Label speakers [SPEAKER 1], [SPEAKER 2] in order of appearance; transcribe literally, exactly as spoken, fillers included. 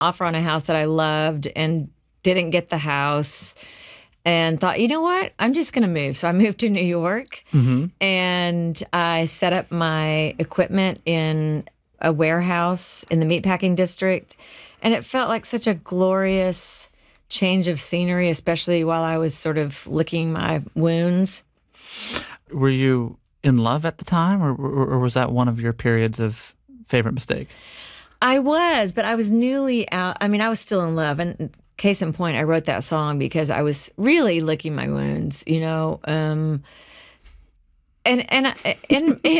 [SPEAKER 1] offer on a house that I loved and didn't get the house and thought, you know what? I'm just going to move. So I moved to New York
[SPEAKER 2] Mm-hmm.
[SPEAKER 1] and I set up my equipment in a warehouse in the meatpacking district. And it felt like such a glorious change of scenery, especially while I was sort of licking my wounds.
[SPEAKER 2] Were you in love at the time, or, or, or was that one of your periods of favorite mistake?
[SPEAKER 1] I was, but I was newly out. I mean, I was still in love. And case in point, I wrote that song because I was really licking my wounds, you know. Um, and and I- and